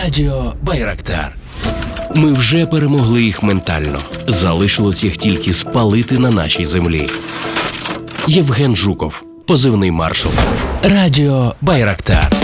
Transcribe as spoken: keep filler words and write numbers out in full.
Радіо Байрактар. Ми вже перемогли їх ментально. Залишилось їх тільки спалити на нашій землі. Євген Жуков, позивний маршал. Радіо Байрактар.